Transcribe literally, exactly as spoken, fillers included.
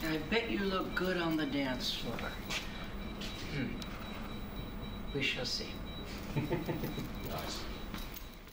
I bet you look good on the dance floor. Hmm. We shall see. Nice.